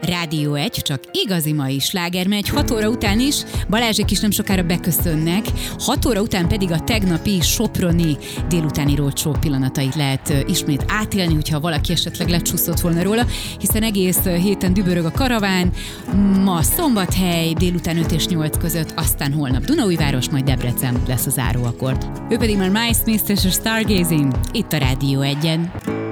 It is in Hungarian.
Rádió 1, csak igazi mai sláger megy 6 óra után is, Balázsék is nem sokára beköszönnek, 6 óra után pedig a tegnapi soproni délutáni roadshow pillanatait lehet ismét átélni, hogyha valaki esetleg lecsúszott volna róla, hiszen egész héten dübörög a karaván, ma Szombathely délután 5 és 8 között, aztán holnap Dunaújváros, majd Debrecen lesz a záróakkord. Ő pedig már My Smith és a Stargazing, itt a Rádió 1-en.